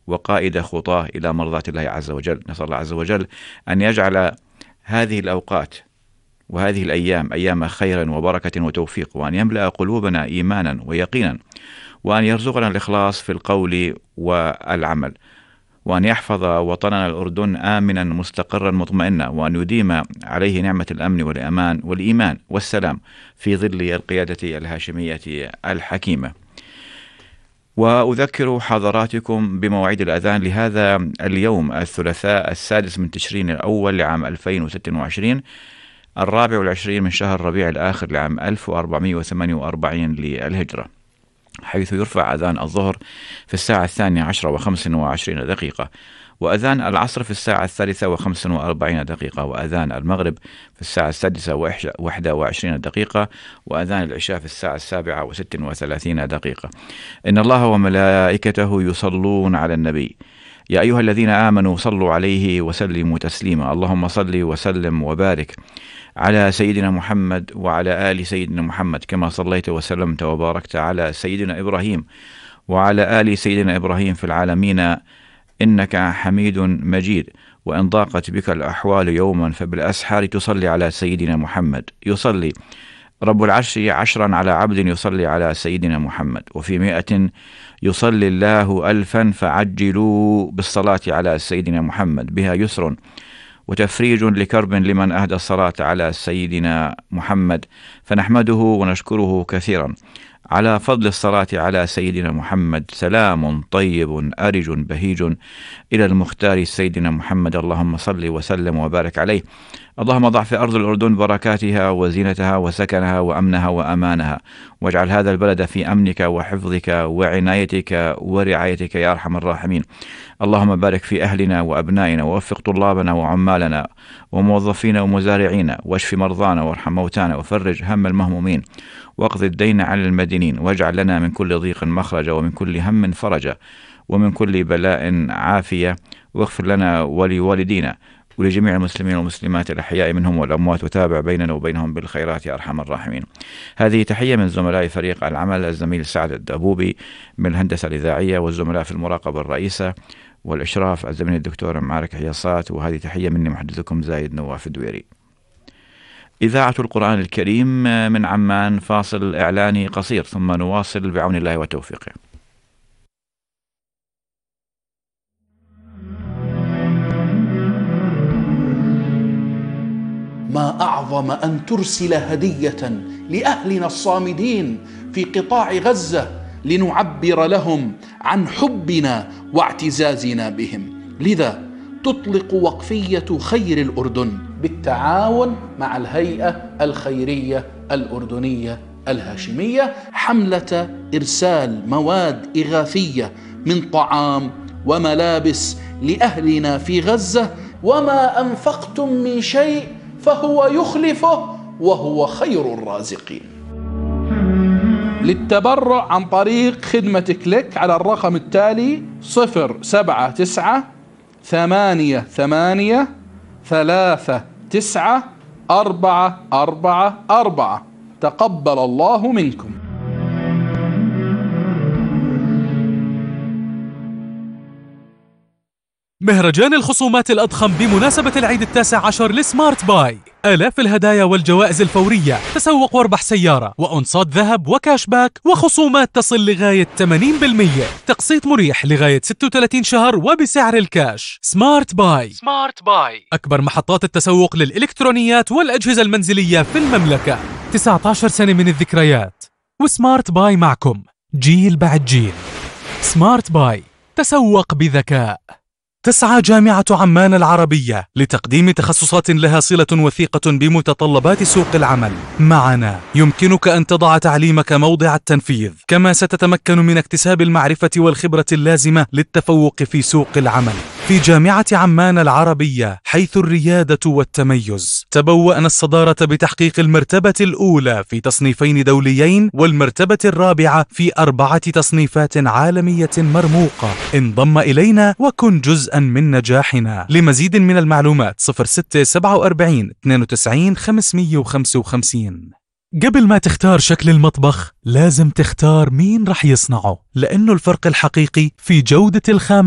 وقائد خطاه إلى مرضاة الله عز وجل. نسأل الله عز وجل أن يجعل هذه الأوقات وهذه الأيام أيام خير وبركة وتوفيق، وأن يملأ قلوبنا إيمانا ويقينا، وأن يرزقنا الإخلاص في القول والعمل، وأن يحفظ وطننا الأردن آمنا مستقرا مطمئنا، وأن يديم عليه نعمة الأمن والأمان والإيمان والسلام في ظل القيادة الهاشمية الحكيمة. وأذكر حضراتكم بمواعيد الأذان لهذا اليوم الثلاثاء 6 من تشرين الأول لعام 2026، 24 من شهر ربيع الآخر لعام 1448 للهجرة، حيث يرفع أذان الظهر في الساعة 12:25، وأذان العصر في الساعة 3:45، وأذان المغرب في الساعة 6:21، وأذان العشاء في الساعة 7:36. إن الله وملائكته يصلون على النبي، يا أيها الذين آمنوا صلوا عليه وسلموا تسليما. اللهم صل وسلم وبارك على سيدنا محمد وعلى آل سيدنا محمد، كما صليت وسلمت وباركت على سيدنا إبراهيم وعلى آل سيدنا إبراهيم في العالمين إنك حميد مجيد. وإن ضاقت بك الأحوال يوما فبالأسحار تصلي على سيدنا محمد. يصلي رب العرش 10 على عبد يصلي على سيدنا محمد، وفي 100 يصلي الله 1000، فعجلوا بالصلاة على سيدنا محمد، بها يسر وتفريج لكرب لمن أهدى الصلاة على سيدنا محمد. فنحمده ونشكره كثيرا على فضل الصلاة على سيدنا محمد. سلام طيب أرج بهيج إلى المختار سيدنا محمد. اللهم صل وسلم وبارك عليه. اللهم ضع في أرض الأردن بركاتها وزينتها وسكنها وأمنها وأمانها، واجعل هذا البلد في أمنك وحفظك وعنايتك ورعايتك يا أرحم الراحمين. اللهم بارك في أهلنا وأبنائنا، ووفق طلابنا وعمالنا وموظفين ومزارعين، واشف مرضانا وارحم موتانا، وفرج هم المهمومين، واقض الدين على المدينين، واجعل لنا من كل ضيق مخرجا، ومن كل هم فرجا، ومن كل بلاء عافية، واغفر لنا ولوالدينا ولجميع المسلمين والمسلمات الأحياء منهم والأموات، وتابع بيننا وبينهم بالخيرات يا أرحم الراحمين. هذه تحية من زملاء فريق العمل، الزميل سعد الدابوبي من الهندسة الإذاعية، والزملاء في المراقبة الرئيسة والإشراف الزميل الدكتور معارك حياصات، وهذه تحية مني محدثكم زايد نواف الدويري. إذاعة القرآن الكريم من عمان، فاصل إعلاني قصير ثم نواصل بعون الله وتوفيقه. ما أعظم أن ترسل هدية لأهلنا الصامدين في قطاع غزة لنعبر لهم عن حبنا واعتزازنا بهم. لذا تطلق وقفية خير الأردن بالتعاون مع الهيئة الخيرية الأردنية الهاشمية حملة إرسال مواد إغاثية من طعام وملابس لأهلنا في غزة، وما أنفقتم من شيء فهو يخلفه وهو خير الرازقين. للتبرع عن طريق خدمة كليك على الرقم التالي 079-3839-444. تقبل الله منكم. مهرجان الخصومات الأضخم بمناسبة العيد 19 لسمارت باي، آلاف الهدايا والجوائز الفورية، تسوق واربح سيارة وأنصات ذهب وكاش باك، وخصومات تصل لغاية 80%، تقسيط مريح لغاية 36 شهر وبسعر الكاش. سمارت باي أكبر محطات التسوق للإلكترونيات والأجهزة المنزلية في المملكة. 19 سنة من الذكريات، وسمارت باي معكم جيل بعد جيل. سمارت باي، تسوق بذكاء. تسعى جامعة عمان العربية لتقديم تخصصات لها صلة وثيقة بمتطلبات سوق العمل. معنا يمكنك أن تضع تعليمك موضع التنفيذ، كما ستتمكن من اكتساب المعرفة والخبرة اللازمة للتفوق في سوق العمل. في جامعة عمان العربية، حيث الريادة والتميز، تبوأنا الصدارة بتحقيق المرتبة الأولى في تصنيفين دوليين، والمرتبة الرابعة في 4 تصنيفات عالمية مرموقة. انضم إلينا وكن جزءا من نجاحنا. لمزيد من المعلومات 0647 92 555. قبل ما تختار شكل المطبخ، لازم تختار مين رح يصنعه، لأنه الفرق الحقيقي في جودة الخام